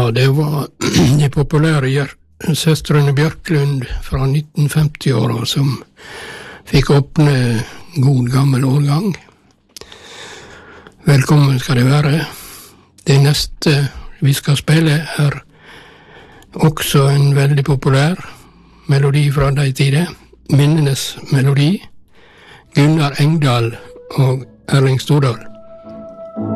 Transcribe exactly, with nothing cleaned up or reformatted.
Ja, det var de populære Gjør- søstrene Bjørklund fra nitten femti-åra som fikk åpne god gammel årgang. Velkommen skal det være. Det neste vi skal spille er også en veldig populær melodi fra de tider. Minnenes melodi. Gunnar Engdahl og Erling Stordal.